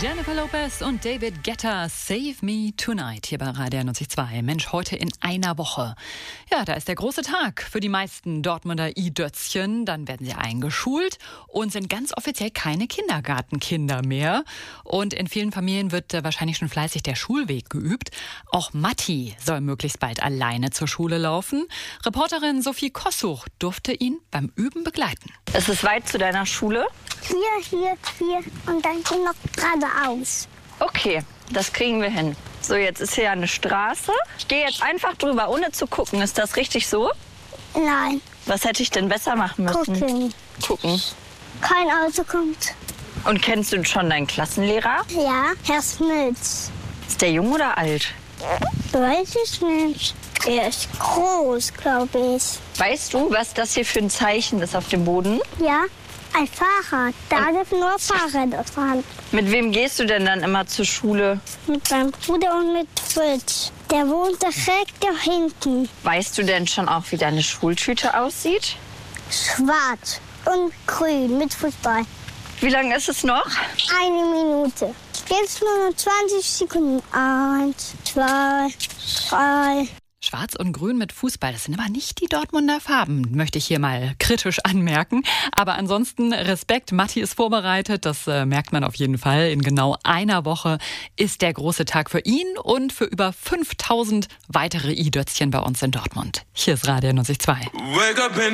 Jennifer Lopez und David Guetta, Save Me Tonight, hier bei Radio 92.2. Mensch, heute in einer Woche. Ja, da ist der große Tag für die meisten Dortmunder I-Dötzchen. Dann werden sie eingeschult und sind ganz offiziell keine Kindergartenkinder mehr. Und in vielen Familien wird wahrscheinlich schon fleißig der Schulweg geübt. Auch Matti soll möglichst bald alleine zur Schule laufen. Reporterin Sophie Kossuch durfte ihn beim Üben begleiten. Ist es weit zu deiner Schule? Hier und dann kommt noch geradeaus. Okay, das kriegen wir hin. So, jetzt ist hier eine Straße. Ich gehe jetzt einfach drüber, ohne zu gucken. Ist das richtig so? Nein, Was hätte ich denn besser machen müssen? Gucken. Kein Auto kommt. Und kennst du schon deinen Klassenlehrer? Ja, Herr Smits. Ist der jung oder alt? Weiß ich nicht. Er ist groß, glaube ich. Weißt du, was das hier für ein Zeichen ist auf dem Boden? Ja, ein Fahrrad. Da dürfen nur Fahrräder fahren. Mit wem gehst du denn dann immer zur Schule? Mit meinem Bruder und mit Fritz. Der wohnt direkt da hinten. Weißt du denn schon auch, wie deine Schultüte aussieht? Schwarz und grün mit Fußball. Wie lange ist es noch? 1 Minute. Jetzt nur noch 20 Sekunden. 1, 2, 3. Schwarz und Grün mit Fußball, das sind aber nicht die Dortmunder Farben, möchte ich hier mal kritisch anmerken. Aber ansonsten Respekt, Matti ist vorbereitet, das merkt man auf jeden Fall. In genau einer Woche ist der große Tag für ihn und für über 5000 weitere I-Dötzchen bei uns in Dortmund. Hier ist Radio 92.2.